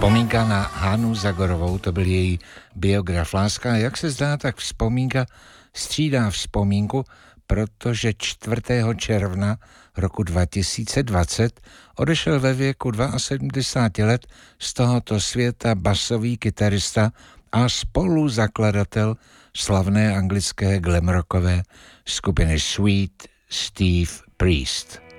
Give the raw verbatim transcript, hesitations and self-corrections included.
Vzpomínka na Hanu Zagorovou, to byl její biograf. Láska, jak se zdá, tak vzpomínka střídá vzpomínku, protože čtvrtého června roku dva tisíce dvacet odešel ve věku sedmdesáti dvou let z tohoto světa basový kytarista a spoluzakladatel slavné anglické glam rockové skupiny Sweet Steve Priest.